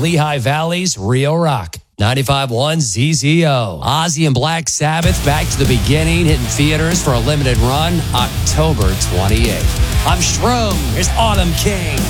Lehigh Valley's Rio Rock. 95.1 ZZO. Ozzy and Black Sabbath back to the beginning, hitting theaters for a limited run October 28th. I'm Shroom. Here's Autumn King.